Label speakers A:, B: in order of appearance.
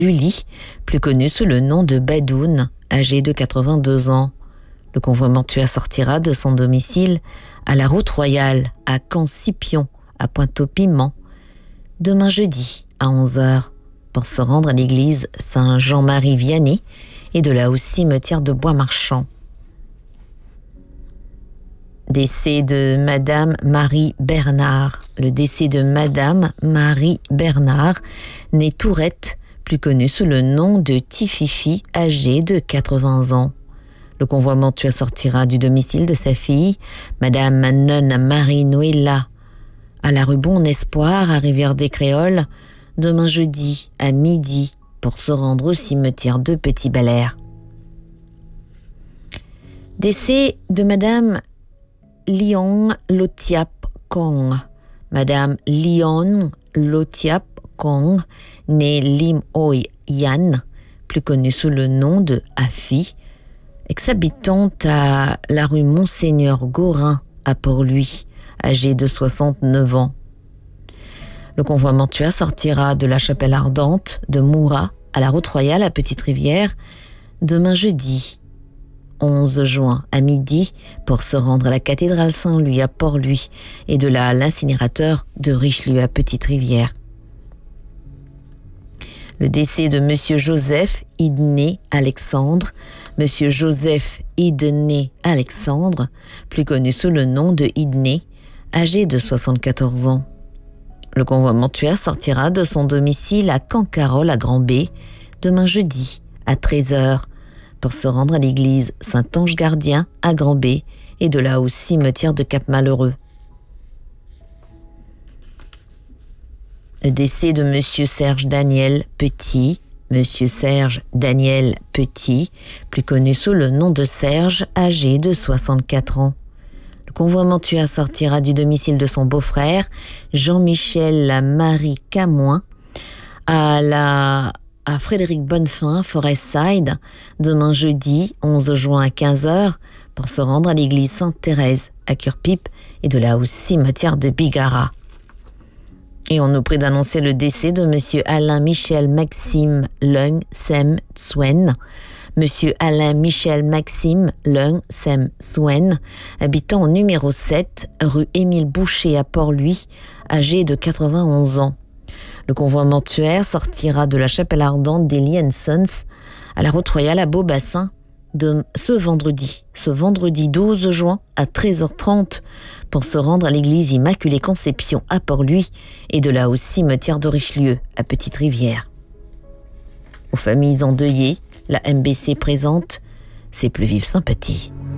A: Julie, plus connue sous le nom de Badoun, âgée de 82 ans. Le convoi mortuaire sortira de son domicile à la route royale, à Camp-Scipion, à Pointe-au-Piment, demain jeudi à 11h, pour se rendre à l'église Saint-Jean-Marie Vianney et de là au cimetière de Bois-Marchand. Décès de Madame Marie Bernard. Le décès de Madame Marie Bernard, née Tourette, plus connue sous le nom de Tififi, âgée de 80 ans. Le convoi mortuaire sortira du domicile de sa fille, Madame Nonne Marie Noëlla, à la rue Bon-Espoir, à Rivière-des-Créoles, demain jeudi à midi, pour se rendre au cimetière de Petit-Belair. Décès de Madame Liong Lotiap Kong. Madame Liong Lotiap Kong, née Lim Hoi Yan, plus connue sous le nom de Afi, ex-habitante à la rue Monseigneur Gorin à Port-Louis, âgée de 69 ans. Le convoi mortuaire sortira de la chapelle ardente de Moura à la route royale à Petite-Rivière demain jeudi 11 juin à midi pour se rendre à la cathédrale Saint-Louis à Port-Louis et de là à l'incinérateur de Richelieu à Petite-Rivière. Le décès de Monsieur Joseph Idné Alexandre. Monsieur Joseph Idné Alexandre, plus connu sous le nom de Idné, âgé de 74 ans. Le convoi mortuaire sortira de son domicile à Camp-Carole à Grand-B demain jeudi à 13h pour se rendre à l'église Saint-Ange-Gardien à Grand-B et de là au cimetière de Cap-Malheureux. Le décès de Monsieur Serge Daniel Petit. Monsieur Serge Daniel Petit, plus connu sous le nom de Serge, âgé de 64 ans. Le convoi mortuaire sortira du domicile de son beau-frère, Jean-Michel Marie Camoin, à Frédéric Bonnefin, Forestside, demain jeudi 11 juin à 15h, pour se rendre à l'église Sainte-Thérèse à Curpipe et de là au cimetière de Bigara. Et on nous prie d'annoncer le décès de Monsieur Alain Michel Maxime Leung Sem Tsuen. Monsieur Alain Michel Maxime Leung Sem Tsuen, habitant au numéro 7, rue Émile Boucher à Port-Louis, âgé de 91 ans. Le convoi mortuaire sortira de la chapelle ardente des Lee & Sons à la route royale à Beaubassin ce vendredi 12 juin à 13h30 pour se rendre à l'église Immaculée Conception à Port-Louis et de là au cimetière de Richelieu à Petite-Rivière. Aux familles endeuillées, la MBC présente ses plus vives sympathies.